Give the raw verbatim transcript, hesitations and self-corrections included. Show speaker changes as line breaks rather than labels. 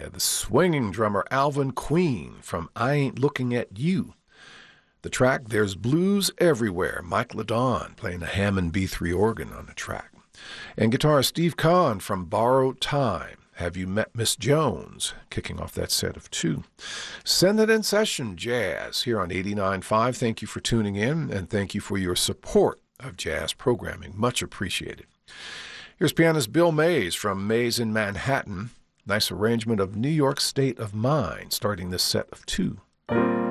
Yeah, the swinging drummer Alvin Queen from I Ain't Looking at You. The track, There's Blues Everywhere, Mike LaDon playing a Hammond B three organ on the track. And guitarist Steve Kahn from Borrowed Time, Have You Met Miss Jones, kicking off that set of two. Send It in Session Jazz here on eighty-nine point five. Thank you for tuning in, and thank you for your support of jazz programming. Much appreciated. Here's pianist Bill Mays from Mays in Manhattan. Nice arrangement of New York State of Mind, starting this set of two.